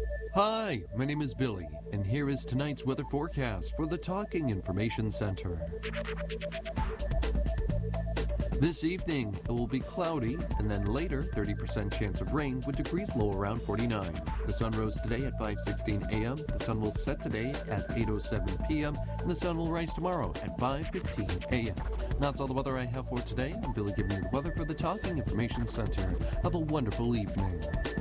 Hi, my name is Billy, and here is tonight's weather forecast for the Talking Information Center. This evening, it will be cloudy, and then later, 30% chance of rain with degrees low around 49. The sun rose today at 5:16 a.m., the sun will set today at 8:07 p.m., and the sun will rise tomorrow at 5:15 a.m. That's all the weather I have for today. I'm Billy giving you the weather for the Talking Information Center. Have a wonderful evening.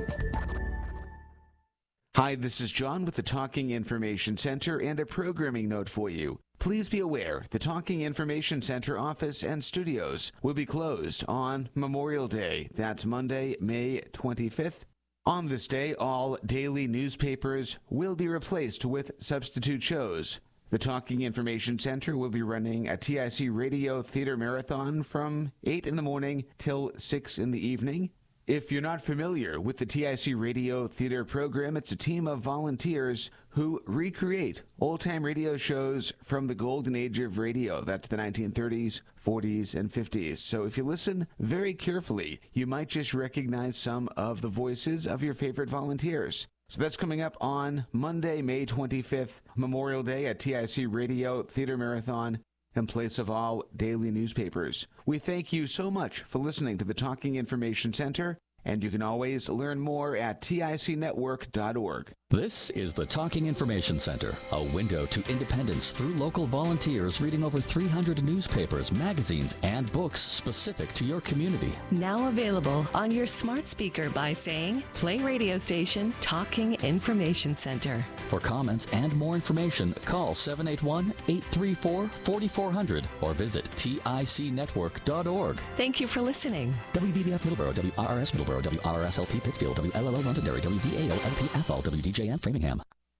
Hi, this is John with the Talking Information Center and a programming note for you. Please be aware, the Talking Information Center office and studios will be closed on Memorial Day. That's Monday, May 25th. On this day, all daily newspapers will be replaced with substitute shows. The Talking Information Center will be running a TIC Radio Theater Marathon from 8 in the morning till 6 in the evening. If you're not familiar with the TIC Radio Theater program, it's a team of volunteers who recreate old-time radio shows from the golden age of radio. That's the 1930s, 40s, and 50s. So if you listen very carefully, you might just recognize some of the voices of your favorite volunteers. So that's coming up on Monday, May 25th, Memorial Day at TIC Radio Theater Marathon, in place of all daily newspapers. We thank you so much for listening to the Talking Information Center, and you can always learn more at ticnetwork.org. This is the Talking Information Center, a window to independence through local volunteers reading over 300 newspapers, magazines, and books specific to your community. Now available on your smart speaker by saying, play radio station Talking Information Center. For comments and more information, call 781-834-4400 or visit ticnetwork.org. Thank you for listening. WVBF Middleborough, WRRS Middleborough, WRRS-LP Pittsfield, WLLO Londonderry, WVAO-LP Athol, WDJM Framingham.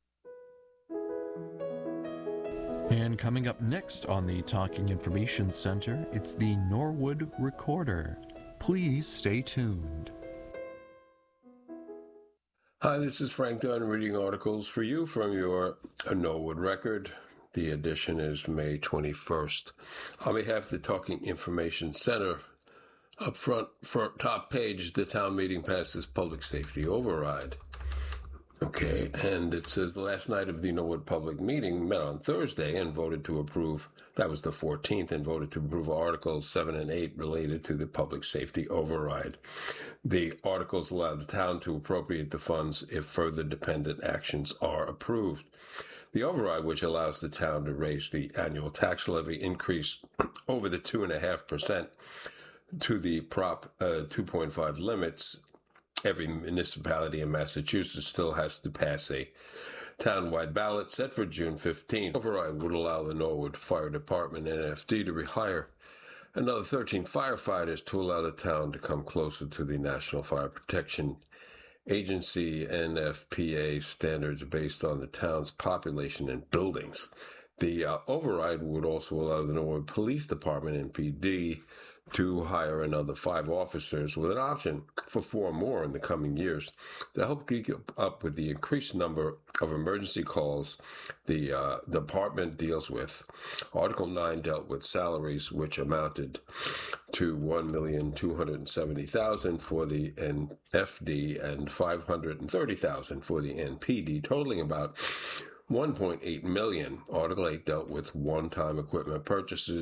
And coming up next on the Talking Information Center, it's the Norwood Recorder. Please stay tuned. Hi, this is Frank Dunn reading articles for you from your Norwood Record. The edition is May 21st. On behalf of the Talking Information Center, up front, for top page, the town meeting passes public safety override. Okay, and it says the last night of the Norwood public meeting met on Thursday and voted to approve, that was the 14th, and voted to approve Articles 7 and 8 related to the public safety override. The articles allow the town to appropriate the funds if further dependent actions are approved. The override, which allows the town to raise the annual tax levy increase over the 2.5% to the Prop 2.5 limits, every municipality in Massachusetts still has to pass a townwide ballot set for June 15th. The override would allow the Norwood Fire Department, NFD, to rehire another 13 firefighters to allow the town to come closer to the National Fire Protection Agency, NFPA, standards based on the town's population and buildings. The override would also allow the Norwood Police Department, NPD, to hire another 5 officers with an option for 4 more in the coming years to help keep up with the increased number of emergency calls the department deals with. Article 9 dealt with salaries, which amounted to $1,270,000 for the NFD and $530,000 for the NPD, totaling about $1.8 million. Article 8 dealt with one-time equipment purchases